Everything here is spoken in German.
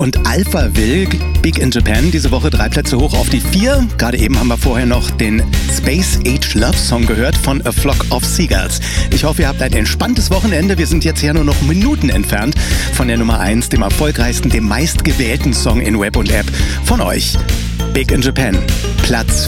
und Alphaville, Big in Japan, diese Woche 3 Plätze hoch auf die 4. Gerade eben haben wir vorher noch den Space Age Love Song gehört von A Flock of Seagulls. Ich hoffe, ihr habt ein entspanntes Wochenende. Wir sind jetzt ja nur noch Minuten entfernt von der Nummer 1, dem erfolgreichsten, dem meistgewählten Song in Web und App von euch. Big in Japan, Platz